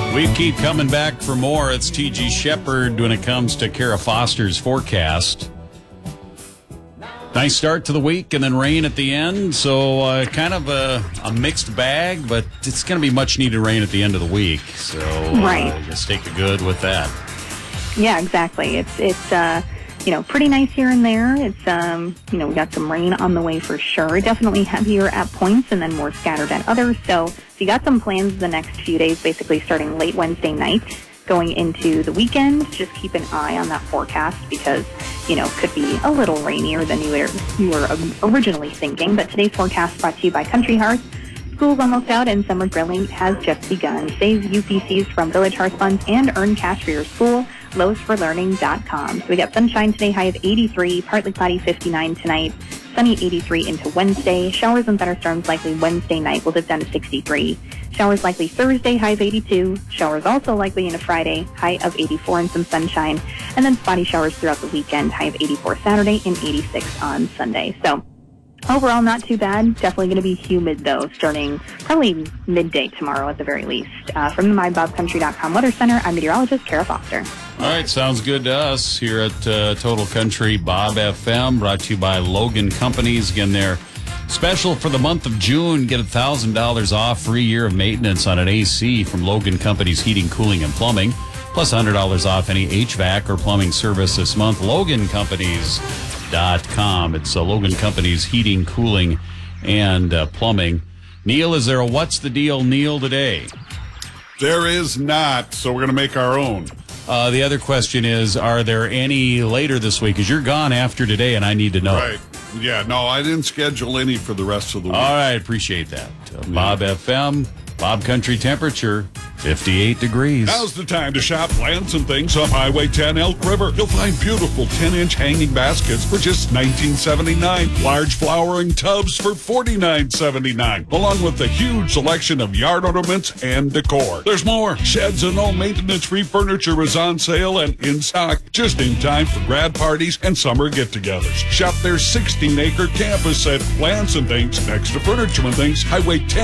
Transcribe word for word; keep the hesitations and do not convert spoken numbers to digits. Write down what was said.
We keep coming back for more. It's T G Shepherd when it comes to Kara Foster's forecast. Nice start to the week and then rain at the end. So uh, kind of a, a mixed bag, but it's going to be much needed rain at the end of the week. So right. uh, just take the good with that. Yeah, exactly. It's, it's uh, you know, pretty nice here and there. It's, um, you know, we got some rain on the way for sure. Definitely heavier at points and then more scattered at others. So if you got some plans the next few days, basically starting late Wednesday night, going into the weekend, just keep an eye on that forecast because, you know, it could be a little rainier than you were, you were originally thinking. But today's forecast brought to you by Country Hearth. School's almost out and summer grilling has just begun. Save U P Cs from Village Hearth Funds and earn cash for your school. Lowe's for Learning dot com. So we got sunshine today, high of eighty-three, partly cloudy, fifty-nine tonight. Sunny, eighty-three into Wednesday. Showers and thunderstorms likely Wednesday night. We'll dip down to sixty-three. Showers likely Thursday, high of eighty-two. Showers also likely into Friday, high of eighty-four and some sunshine. And then spotty showers throughout the weekend, high of eighty-four Saturday and eighty-six on Sunday. So overall, not too bad. Definitely going to be humid, though, starting probably midday tomorrow at the very least. Uh, from the my bob country dot com Weather Center, I'm meteorologist Kara Foster. All right, sounds good to us here at uh, Total Country Bob F M, brought to you by Logan Companies. Again, they're special for the month of June. Get one thousand dollars off, free year of maintenance on an A C from Logan Companies Heating, Cooling, and Plumbing, plus one hundred dollars off any H V A C or plumbing service this month. Logan Companies dot com. It's uh, Logan Companies Heating, Cooling, and uh, Plumbing. Neil, is there a What's the Deal, Neil, today? There is not, so we're going to make our own. Uh, the other question is, are there any later this week? Because you're gone after today, and I need to know. Right. Yeah, no, I didn't schedule any for the rest of the week. All right, appreciate that. Uh, Bob F M, Bob Country temperature, fifty-eight degrees. Now's the time to shop Plants and Things on Highway ten Elk River. You'll find beautiful ten-inch hanging baskets for just nineteen seventy-nine. Large flowering tubs for forty-nine seventy-nine. Along with a huge selection of yard ornaments and decor. There's more. Sheds and all maintenance-free furniture is on sale and in stock just in time for grad parties and summer get-togethers. Shop their sixteen acre campus at Plants and Things next to Furniture and Things, Highway ten.